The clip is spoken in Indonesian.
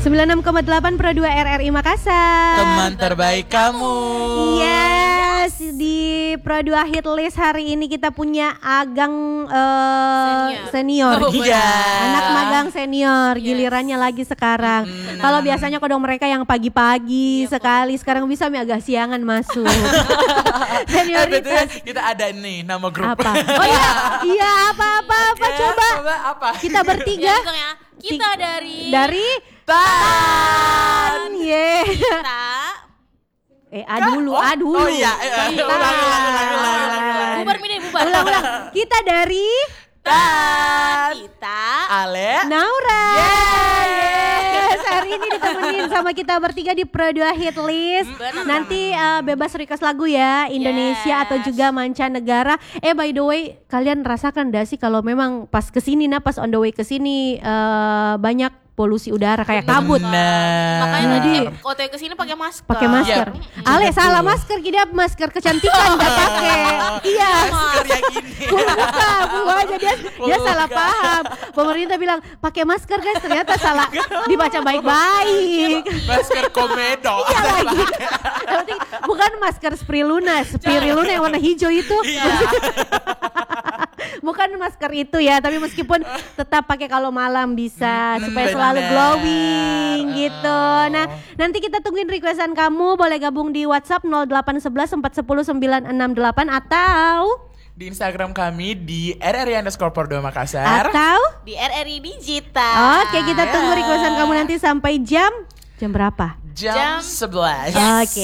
96,8 Pro 2 RRI Makassar. Teman terbaik kamu. Yes, di Pro 2 Hit List hari ini kita punya Agang senior. Iya. Anak magang senior, gilirannya lagi sekarang. Kalau biasanya kodong mereka yang pagi-pagi sekali, sekarang bisa agak siangan masuk. Senioritas. Kita ada nih nama grup. Apa? Oh iya, apa coba. Apa? Kita bertiga. Kita dari Tan. kita dulu. Oh iya, ulang. bubar mini bubar. Ulang. Kita dari Tan. Kita Ale. Naura. Yes, hari ini ditemenin sama kita bertiga di Pro 2 Hit List. Nanti bebas request lagu ya, Indonesia atau juga mancanegara. By the way, kalian rasakan gak sih kalau memang pas kesini, pas on the way kesini banyak polusi udara kayak kabut. makanya Jadi OTW kesini pakai masker. pakai masker. Ale salah masker, dia masker kecantikan nggak pakai. Iya. Masker yang ini. Gua aja dia salah paham. Pemerintah bilang pakai masker guys, ternyata salah dibaca baik-baik. Masker komedo. Iya lagi. Yang penting bukan masker Spirulina yang warna hijau itu. Iya. Bukan masker itu ya, tapi meskipun tetap pakai kalau malam bisa supaya selalu glowing gitu. Nah, nanti kita tungguin requestan kamu, boleh gabung di WhatsApp 0811 410 968 atau Di Instagram kami di RRI_Por2 Makassar. atau Di RRI Digital. Oke, kita tunggu requestan kamu nanti sampai jam berapa? Jam 11. Oke.